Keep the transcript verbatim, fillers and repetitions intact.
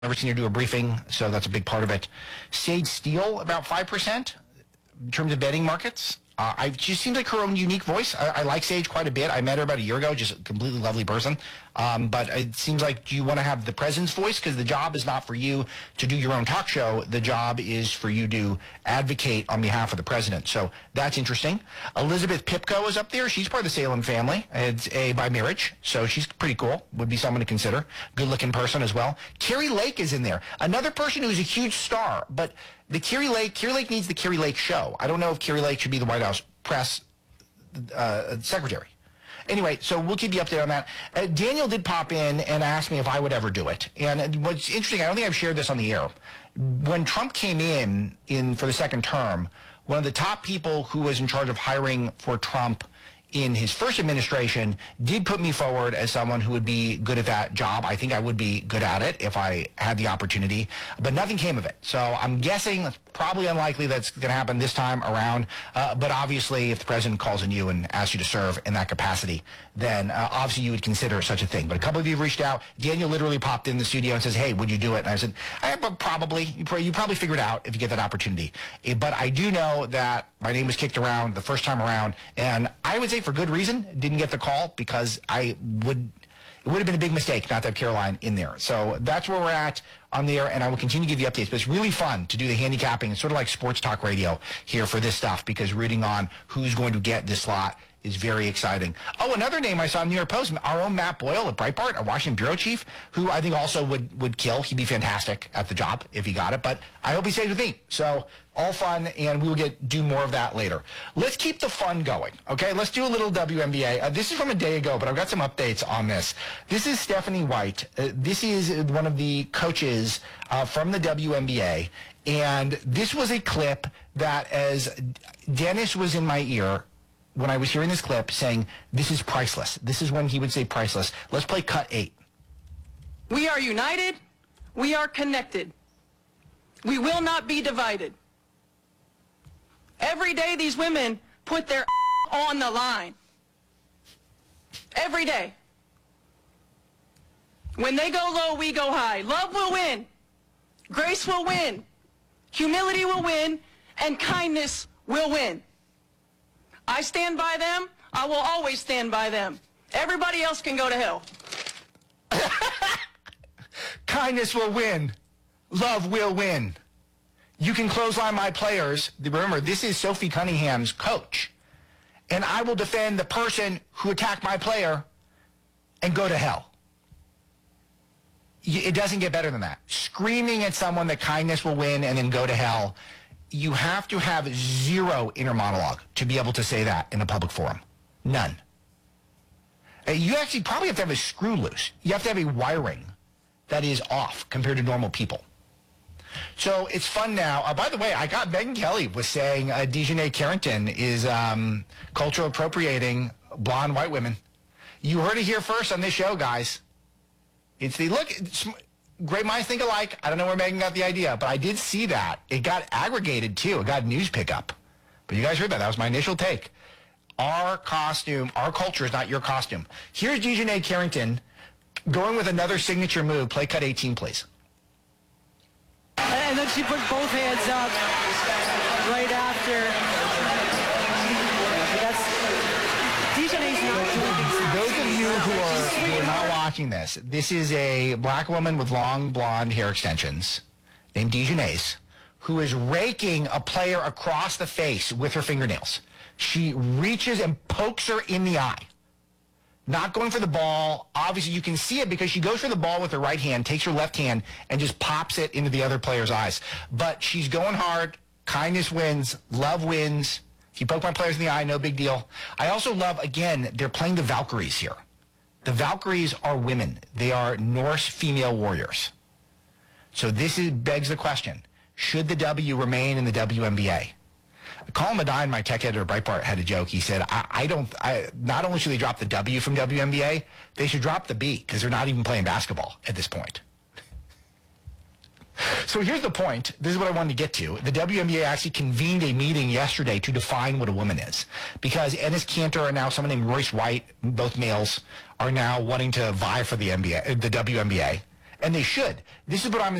Never seen her do a briefing, so that's a big part of it. Sage Steele, about five percent in terms of betting markets. Uh, I, she seems like her own unique voice. I, I like Sage quite a bit. I met her about a year ago, just a completely lovely person. Um, but it seems like, do you want to have the president's voice? Because the job is not for you to do your own talk show. The job is for you to advocate on behalf of the president. So that's interesting. Elizabeth Pipko is up there. She's part of the Salem family. It's a by marriage, so she's pretty cool. Would be someone to consider. Good-looking person as well. Carrie Lake is in there. Another person who's a huge star, but the Carrie Lake, Carrie Lake needs the Carrie Lake show. I don't know if Carrie Lake should be the White House press uh, secretary. Anyway, so we'll keep you updated on that. Uh, Daniel did pop in and ask me if I would ever do it. And what's interesting, I don't think I've shared this on the air. When Trump came in, in for the second term, one of the top people who was in charge of hiring for Trump in his first administration did put me forward as someone who would be good at that job. I think I would be good at it if I had the opportunity, but nothing came of it. So I'm guessing it's probably unlikely that's going to happen this time around. Uh, but obviously, if the president calls on you and asks you to serve in that capacity, then uh, obviously you would consider such a thing. But a couple of you have reached out. Daniel literally popped in the studio and says, hey, would you do it? And I said, I, probably. You probably, you probably figure it out if you get that opportunity. Uh, but I do know that my name was kicked around the first time around, and I would say for good reason, didn't get the call because I would, it would have been a big mistake not to have Caroline in there. So that's where we're at on the air, and I will continue to give you updates. But it's really fun to do the handicapping. It's sort of like sports talk radio here for this stuff because rooting on who's going to get this slot is very exciting. Oh, another name I saw in the New York Post, our own Matt Boyle at Breitbart, a Washington bureau chief, who I think also would, would kill. He'd be fantastic at the job if he got it, but I hope he stays with me. So all fun, and we will get do more of that later. Let's keep the fun going, okay? Let's do a little W N B A. Uh, this is from a day ago, but I've got some updates on this. This is Stephanie White. Uh, this is one of the coaches uh, from the W N B A, and this was a clip that, as Dennis was in my ear when I was hearing this clip saying, this is priceless. This is when he would say priceless. Let's play cut eight. We are united. We are connected. We will not be divided. Every day these women put their on the line. Every day. When they go low, we go high. Love will win. Grace will win. Humility will win. And kindness will win. I stand by them. I will always stand by them. Everybody else can go to hell. Kindness will win. Love will win. You can clothesline my players. Remember, this is Sophie Cunningham's coach. And I will defend the person who attacked my player and go to hell. It doesn't get better than that. Screaming at someone that kindness will win and then go to hell. You have to have zero inner monologue to be able to say that in a public forum. None. You actually probably have to have a screw loose. You have to have a wiring that is off compared to normal people. So it's fun now. Uh, by the way, I got Megyn Kelly was saying uh, Dejanay Carrington is um, cultural appropriating blonde white women. You heard it here first on this show, guys. It's the look. It's, great minds think alike. I don't know where Megyn got the idea, but I did see that. It got aggregated, too. It got news pickup. But you guys heard that. That was my initial take. Our costume, our culture is not your costume. Here's Dejanay Carrington going with another signature move. Play cut eighteen, please. And then she put both hands up right after. That's Dejanay's not doing. Those of you who are, who are not watching this, this is a black woman with long blonde hair extensions named Dejanay, who is raking a player across the face with her fingernails. She reaches and pokes her in the eye. Not going for the ball. Obviously, you can see it because she goes for the ball with her right hand, takes her left hand, and just pops it into the other player's eyes. But she's going hard. Kindness wins. Love wins. If you poke my players in the eye, no big deal. I also love, again, they're playing the Valkyries here. The Valkyries are women. They are Norse female warriors. So this is, begs the question, should the W remain in the W N B A? Colin Medine, my tech editor at Breitbart, had a joke. He said, I, I don't, I, not only should they drop the W from W N B A, they should drop the B because they're not even playing basketball at this point. So here's the point. This is what I wanted to get to. The W N B A actually convened a meeting yesterday to define what a woman is because Enes Kanter and now someone named Royce White, both males, are now wanting to vie for the N B A, the W N B A. and they should. This is what I'm